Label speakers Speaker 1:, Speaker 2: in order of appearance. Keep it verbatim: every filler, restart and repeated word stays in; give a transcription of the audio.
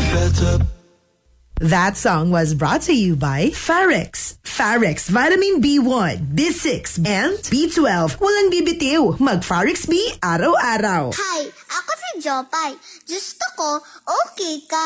Speaker 1: better.
Speaker 2: That song was brought to you by Farex. Farex Vitamin B one, B six, and B twelve. Walang bibitiw. Mag-Farex B araw-araw.
Speaker 3: Hi, ako si Jopay. Gusto ko, okay ka.